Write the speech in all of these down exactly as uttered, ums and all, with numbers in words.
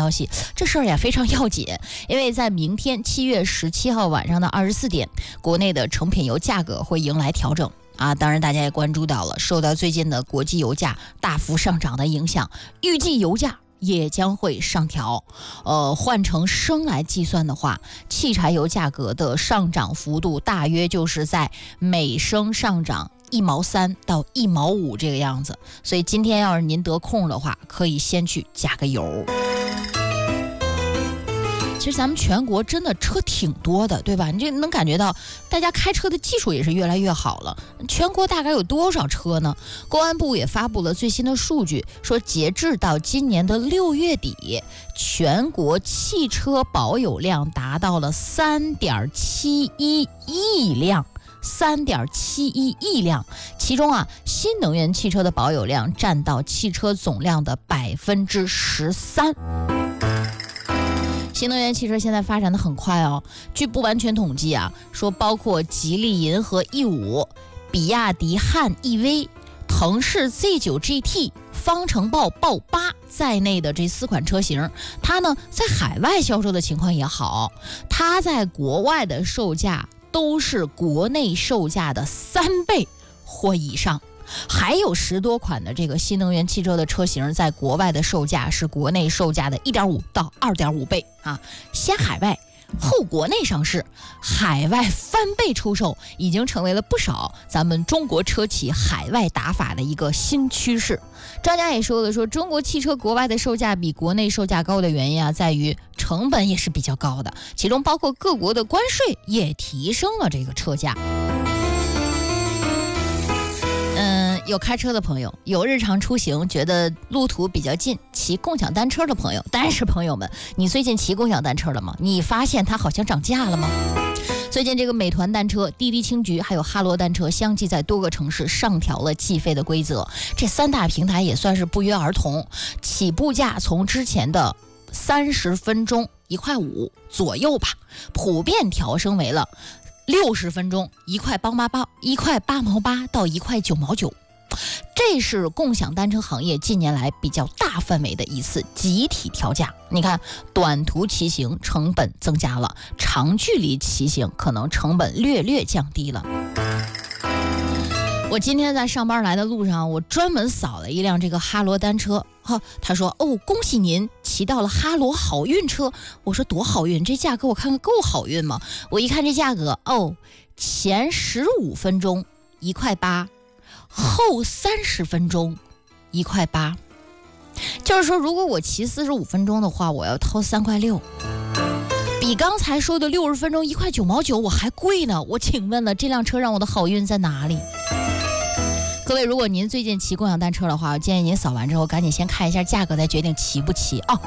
消息，这事儿呀非常要紧，因为在明天七月十七号晚上的二十四点，国内的成品油价格会迎来调整。啊，当然大家也关注到了，受到最近的国际油价大幅上涨的影响，预计油价也将会上调。呃，换成升来计算的话，汽柴油价格的上涨幅度大约就是在每升上涨一毛三到一毛五这个样子。所以今天要是您得空的话，可以先去加个油。其实咱们全国真的车挺多的，对吧？你就能感觉到大家开车的技术也是越来越好了。全国大概有多少车呢？公安部也发布了最新的数据，说截至到今年的六月底，全国汽车保有量达到了三点七一亿辆。三点七一亿辆，其中啊，新能源汽车的保有量占到汽车总量的百分之十三。新能源汽车现在发展的很快哦，据不完全统计啊，说包括吉利银河 E 五、比亚迪汉 E V、腾势 Z 九 G T、方程豹豹八在内的这四款车型，它呢在海外销售的情况也好，它在国外的售价都是国内售价的三倍或以上。还有十多款的这个新能源汽车的车型在国外的售价是国内售价的 一点五到二点五倍啊，先海外后国内上市，海外翻倍出售，已经成为了不少咱们中国车企海外打法的一个新趋势。专家也说了，说中国汽车国外的售价比国内售价高的原因啊，在于成本也是比较高的，其中包括各国的关税也提升了这个车价。嗯，有开车的朋友，有日常出行觉得路途比较近，骑共享单车的朋友，但是朋友们，你最近骑共享单车了吗？你发现它好像涨价了吗？最近这个美团单车、滴滴青桔还有哈罗单车相继在多个城市上调了计费的规则，这三大平台也算是不约而同，起步价从之前的三十分钟一块五左右吧，普遍调升为了六十分钟一块八八八，一块八毛八到一块九毛九。这是共享单车行业近年来比较大范围的一次集体调价。你看，短途骑行成本增加了，长距离骑行可能成本略略降低了。我今天在上班来的路上，我专门扫了一辆这个哈罗单车，哈，他说哦，恭喜您骑到了哈罗好运车。我说多好运，这价格我看看够好运吗？我一看这价格，哦，前十五分钟一块八，后三十分钟一块八，就是说如果我骑四十五分钟的话，我要掏三块六。比刚才说的六十分钟一块九毛九我还贵呢。我请问了，这辆车让我的好运在哪里？各位，如果您最近骑共享单车的话，我建议您扫完之后赶紧先看一下价格，再决定骑不骑啊。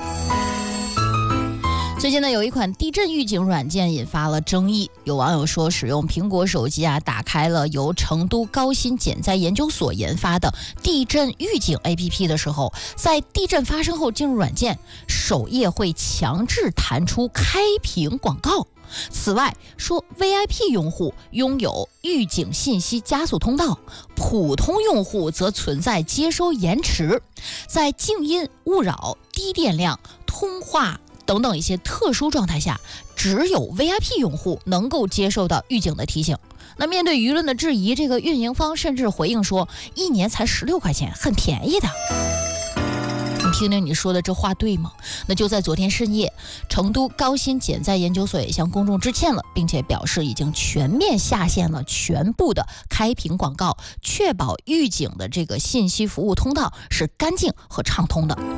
最近呢，有一款地震预警软件引发了争议，有网友说，使用苹果手机啊，打开了由成都高新减灾研究所研发的地震预警 A P P 的时候，在地震发生后进入软件，首页会强制弹出开屏广告。此外说 V I P 用户拥有预警信息加速通道，普通用户则存在接收延迟，在静音、勿扰、低电量、通话等等一些特殊状态下，只有 V I P 用户能够接受到预警的提醒。那面对舆论的质疑，这个运营方甚至回应说，一年才十六块钱，很便宜的。你听听你说的这话对吗？那就在昨天深夜，成都高新减灾研究所也向公众致歉了，并且表示已经全面下线了全部的开屏广告，确保预警的这个信息服务通道是干净和畅通的。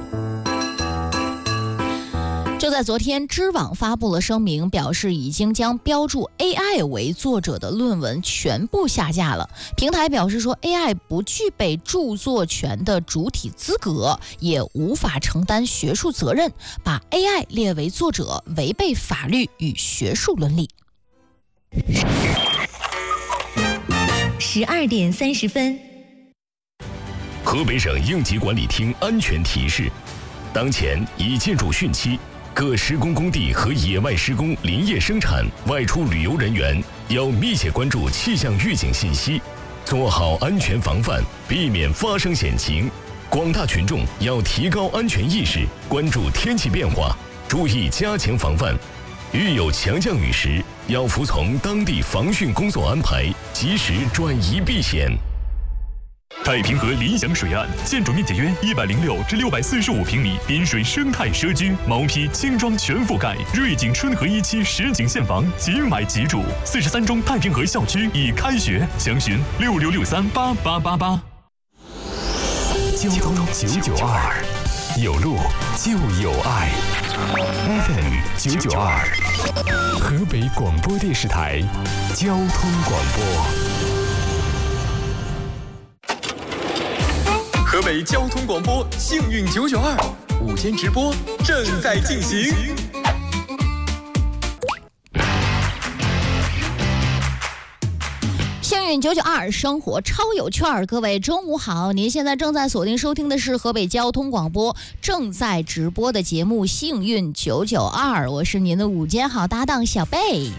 就在昨天，知网发布了声明，表示已经将标注 A I 为作者的论文全部下架了。平台表示说 A I 不具备著作权的主体资格，也无法承担学术责任，把 A I 列为作者违背法律与学术伦理。 十二点三十分， 河北省应急管理厅安全提示：当前已进入汛期，各施工工地和野外施工、林业生产、外出旅游人员要密切关注气象预警信息，做好安全防范，避免发生险情。 广大群众要提高安全意识，关注天气变化，注意加强防范。遇有强降雨时，要服从当地防汛工作安排，及时转移避险。太平河理想水岸，建筑面积约一百零六至六百四十五平米，滨水生态社区，毛坯轻装全覆盖，瑞景春和一期实景现房，即买即住。四十三中太平河校区已开学，详询六六六三八八八八。交通九九二，有路就有爱。F M 九九二，河北广播电视台交通广播。 河北交通广播幸运九九二午间直播正在进行。 幸运九九二，生活超有趣儿。各位中午好，您现在正在锁定收听的是河北交通广播正在直播的节目幸运九九二，我是您的午间好搭档小贝。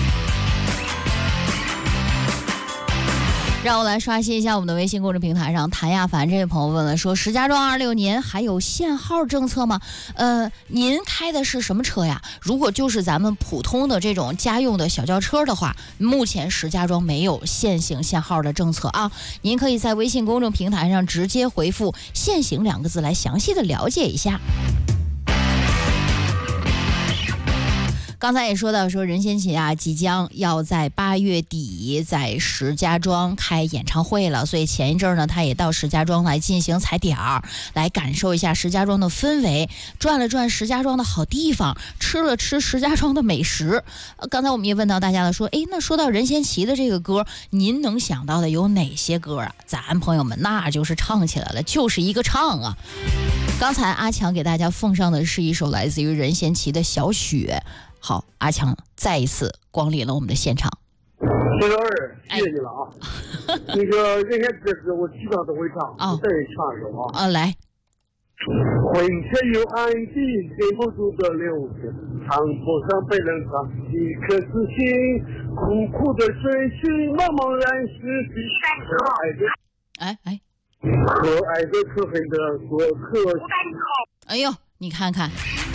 让我来刷新一下我们的微信公众平台上，谭亚凡这位朋友问了说，石家庄二六年还有限号政策吗？呃，您开的是什么车呀？如果就是咱们普通的这种家用的小轿车的话，目前石家庄没有限行限号的政策啊。您可以在微信公众平台上直接回复限行两个字来详细的了解一下。刚才也说到说任贤齐啊即将要在八月底在石家庄开演唱会了，所以前一阵呢他也到石家庄来进行踩点儿，来感受一下石家庄的氛围，转了转石家庄的好地方，吃了吃石家庄的美食。呃、刚才我们也问到大家了，说哎，那说到任贤齐的这个歌，您能想到的有哪些歌啊？咱朋友们那就是唱起来了，就是一个唱啊。刚才阿强给大家奉上的是一首来自于任贤齐的小雪。好，阿强再一次光临了我们的现场。 这个二，谢谢你了啊！那个任贤齐的歌我基本上都会唱，我再唱一首啊。 啊，来。 昏沉又安静，禁不住的流水，长坡上被人唱一颗死心，苦苦的追寻，茫茫然是地可爱的， 哎哎， 可爱的可恨的过客。 哎呦，你看看。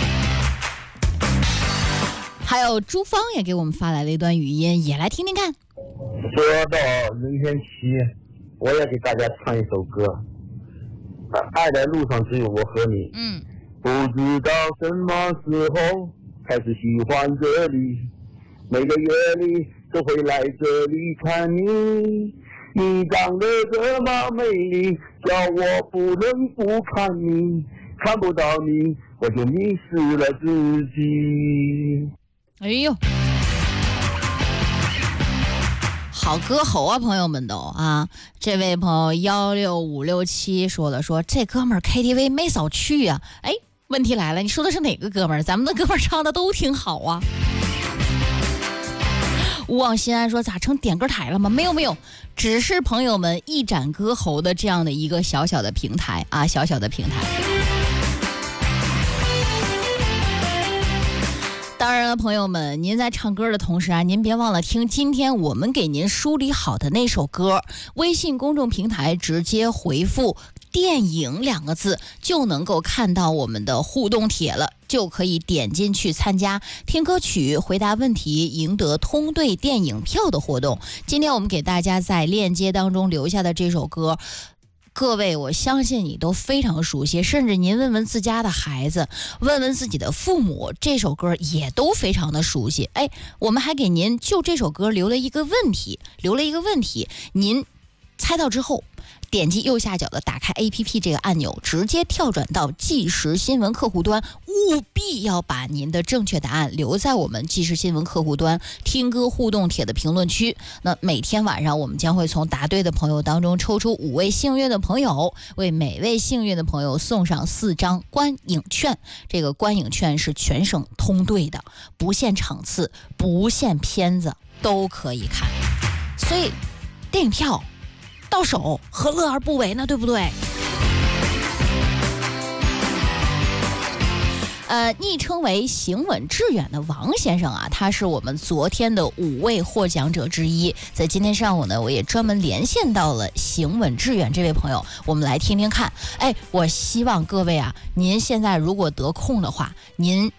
还有朱芳也给我们发来了一段语音，也来听听看。 说到任贤齐，我也给大家唱一首歌，爱的路上只有我和你。 嗯， 不知道什么时候开始喜欢这里，每个月里都会来这里看你，你长得这么美丽，叫我不能不看你，看不到你我就迷失了自己。 哎呦，好歌喉啊，朋友们都啊！这位朋友幺六五六七说了，说这哥们儿 K T V 没少去啊。哎，问题来了，你说的是哪个哥们儿？咱们的哥们儿唱的都挺好啊。勿忘心安说，咋成点歌台了吗？没有没有，只是朋友们一展歌喉的这样的一个小小的平台啊，小小的平台。当然了，朋友们，您在唱歌的同时啊，您别忘了听今天我们给您梳理好的那首歌。微信公众平台直接回复电影两个字就能够看到我们的互动帖了，就可以点进去参加听歌曲、回答问题、赢得通兑电影票的活动。今天我们给大家在链接当中留下的这首歌，各位我相信你都非常熟悉，甚至您问问自家的孩子，问问自己的父母，这首歌也都非常的熟悉。哎，我们还给您就这首歌留了一个问题留了一个问题您猜到之后，点击右下角的打开 A P P 这个按钮，直接跳转到即时新闻客户端，务必要把您的正确答案留在我们即时新闻客户端听歌互动帖的评论区。那每天晚上我们将会从答对的朋友当中抽出五位幸运的朋友，为每位幸运的朋友送上四张观影券。这个观影券是全省通兑的，不限场次，不限片子，都可以看。所以电影票到手何乐而不为呢？对不对？ 呃，昵称为行稳致远的王先生啊，他是我们昨天的五位获奖者之一。在今天上午呢，我也专门连线到了行稳致远这位朋友，我们来听听看。哎，我希望各位啊，您现在如果得空的话，您